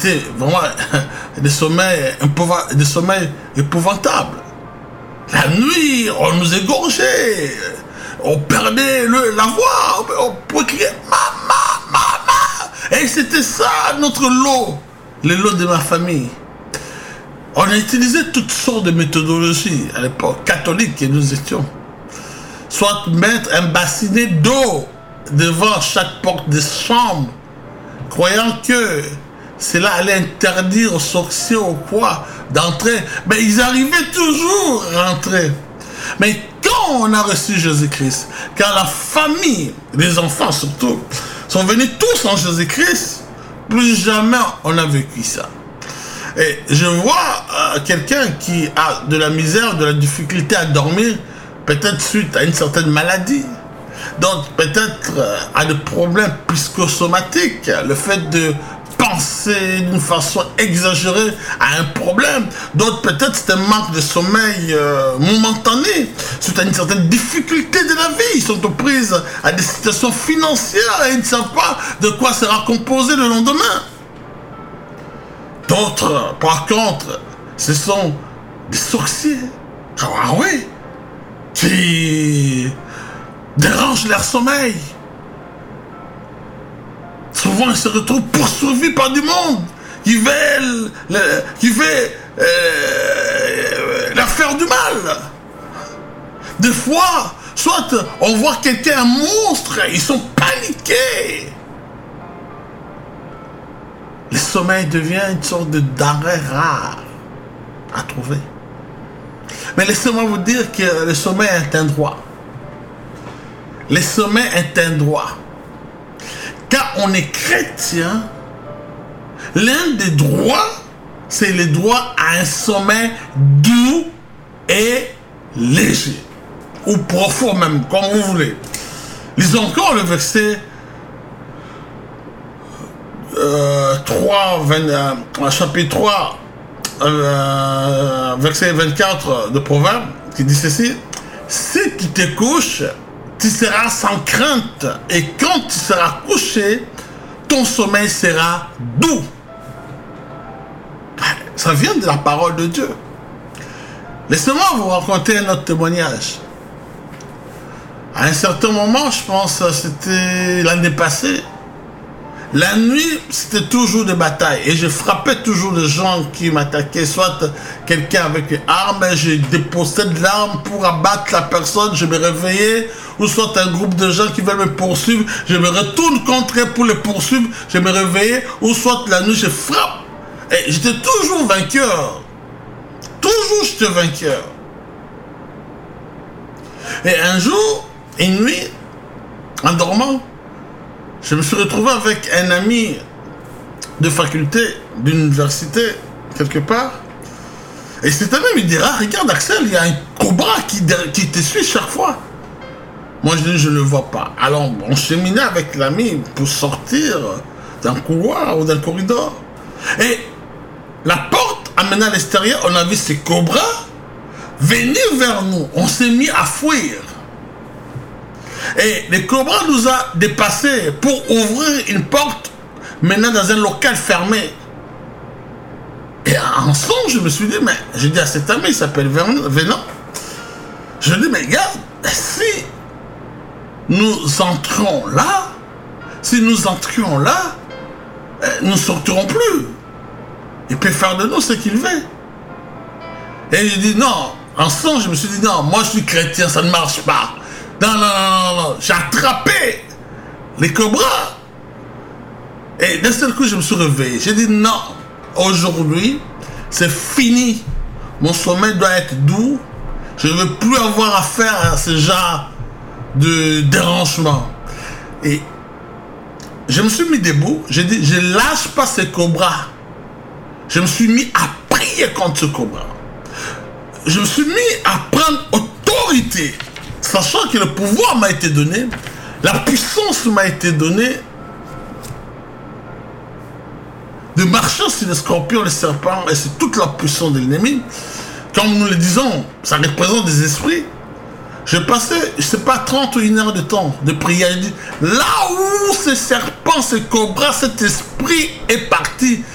c'était vraiment des sommeils épouvantables. La nuit, on nous égorgeait, on perdait la voix, on pouvait crier « Maman, maman !» Et c'était ça notre lot, le lot de ma famille. On a utilisé toutes sortes de méthodologies à l'époque, catholique que nous étions. Soit mettre un bassinet d'eau devant chaque porte de chambre, croyant que cela allait interdire aux sorciers ou quoi d'entrer. Mais ils arrivaient toujours à rentrer. Mais quand on a reçu Jésus-Christ, quand la famille, les enfants surtout, sont venus tous en Jésus-Christ, plus jamais on a vécu ça. Et je vois quelqu'un qui a de la misère, de la difficulté à dormir, peut-être suite à une certaine maladie. Donc peut-être à des problèmes psychosomatiques, le fait de penser d'une façon exagérée à un problème. D'autres peut-être c'est un manque de sommeil momentané, suite à une certaine difficulté de la vie. Ils sont aux prises à des situations financières et ils ne savent pas de quoi sera composé le lendemain. D'autres, par contre, ce sont des sorciers. Ah oui, qui dérangent leur sommeil. Souvent, ils se retrouvent poursuivis par du monde qui veut leur faire du mal. Des fois, soit on voit quelqu'un, un monstre, ils sont paniqués. Le sommeil devient une sorte de denrée rare à trouver. Mais laissez-moi vous dire que le sommeil est un droit. Le sommeil est un droit. Quand on est chrétien, l'un des droits, c'est le droit à un sommeil doux et léger. Ou profond même, comme vous voulez. Lisons encore le verset 3, chapitre 3, verset 24 de Proverbe, qui dit ceci: si tu te couches, tu seras sans crainte, et quand tu seras couché, ton sommeil sera doux. Ça vient de la parole de Dieu. Laissez-moi vous raconter un autre témoignage. À un certain moment, je pense que c'était l'année passée, la nuit, c'était toujours des batailles. Et je frappais toujours les gens qui m'attaquaient. Soit quelqu'un avec une arme, je dépossède l'arme pour abattre la personne, je me réveillais. Ou soit un groupe de gens qui veulent me poursuivre, je me retourne contre eux pour les poursuivre, je me réveillais. Ou soit la nuit, je frappe. Et j'étais toujours vainqueur. Toujours j'étais vainqueur. Et un jour, une nuit, en dormant, je me suis retrouvé avec un ami de faculté, d'université, quelque part. Et cet ami me dira: regarde Axel, il y a un cobra qui te suit chaque fois. Moi je dis: je ne le vois pas. Alors on cheminait avec l'ami pour sortir d'un couloir ou d'un corridor. Et la porte amenant à l'extérieur, on a vu ces cobras venir vers nous. On s'est mis à fuir. Et le cobra nous a dépassés pour ouvrir une porte maintenant dans un local fermé. Et en songe, je me suis dit, mais j'ai dit à cet ami, il s'appelle Vénan, je lui ai dit, mais regarde, si nous entrons là, nous ne sortirons plus. Il peut faire de nous ce qu'il veut. Et j'ai dit, non, en songe, je me suis dit, non, moi je suis chrétien, ça ne marche pas. Non. J'ai attrapé les cobras. Et d'un seul coup, je me suis réveillé. J'ai dit non, aujourd'hui, c'est fini. Mon sommeil doit être doux. Je ne veux plus avoir affaire à ce genre de dérangement. Et je me suis mis debout. J'ai dit, je ne lâche pas ces cobras. Je me suis mis à prier contre ce cobra. Je me suis mis à prendre autorité. Sachant que le pouvoir m'a été donné, la puissance m'a été donnée de marcher sur les scorpions, les serpents, et c'est toute la puissance de l'ennemi. Comme nous le disons, ça représente des esprits. J'ai passé, je ne sais pas, 30 ou 1 heure de temps de prière. Je dis, là où ces serpents, ces cobras, cet esprit est parti,